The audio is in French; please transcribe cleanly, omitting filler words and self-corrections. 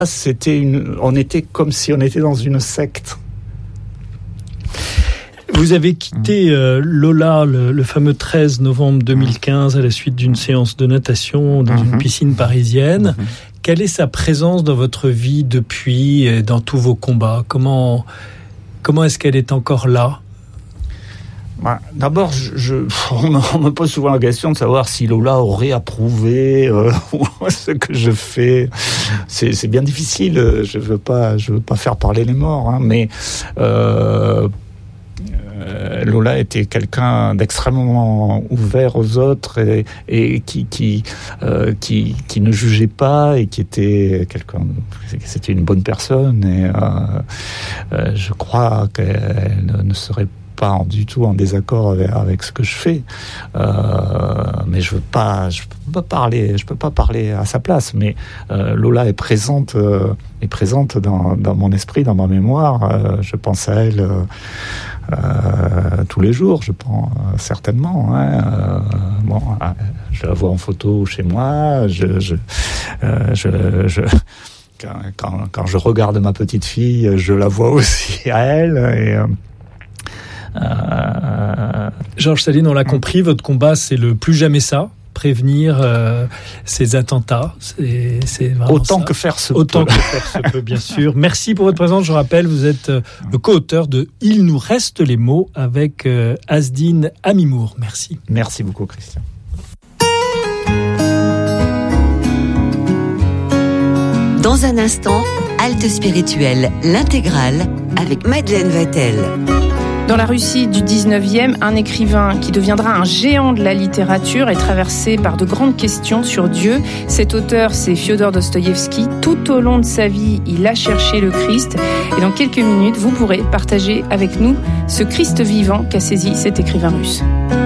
on était comme si on était dans une secte. Vous avez quitté Lola le fameux 13 novembre 2015 à la suite d'une séance de natation dans une piscine parisienne. Quelle est sa présence dans votre vie depuis, dans tous vos combats ? Comment est-ce qu'elle est encore là ? D'abord, on me pose souvent la question de savoir si Lola aurait approuvé ce que je fais. C'est bien difficile. Je veux pas faire parler les morts, hein, mais Lola était quelqu'un d'extrêmement ouvert aux autres et qui ne jugeait pas et qui était c'était une bonne personne et je crois qu'elle ne serait pas du tout en désaccord avec ce que je fais, mais je peux pas parler à sa place. Mais Lola est présente dans mon esprit, dans ma mémoire. Je pense à elle tous les jours, je pense certainement. Hein. Je la vois en photo chez moi. Quand je regarde ma petite fille, je la vois aussi à elle. Et Georges Saline, on l'a compris, votre combat, c'est le plus jamais ça, prévenir ces attentats. C'est vraiment autant ça. Que faire se autant peut. Que faire se peut, bien sûr. Merci pour votre présence. Je rappelle, vous êtes le co-auteur de Il nous reste les mots avec Asdine Amimour. Merci. Merci beaucoup, Christian. Dans un instant, Halte spirituelle, l'intégrale, avec Madeleine Vatel. Dans la Russie du 19e, un écrivain qui deviendra un géant de la littérature est traversé par de grandes questions sur Dieu. Cet auteur, c'est Fiodor Dostoïevski. Tout au long de sa vie, il a cherché le Christ. Et dans quelques minutes, vous pourrez partager avec nous ce Christ vivant qu'a saisi cet écrivain russe.